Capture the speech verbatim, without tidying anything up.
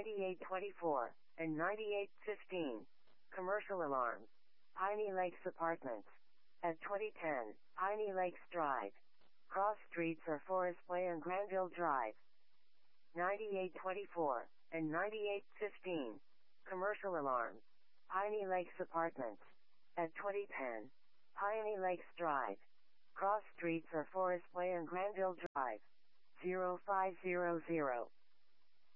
ninety-eight twenty-four, and ninety-eight fifteen. Commercial alarms. Piney Lakes Apartments. At twenty ten, Piney Lakes Drive. Cross streets are Forest Way and Granville Drive. ninety-eight twenty-four, and ninety-eight fifteen. Commercial alarms. Piney Lakes Apartments. At twenty ten, Piney Lakes Drive. Cross streets are Forest Way and Granville Drive. zero five zero zero.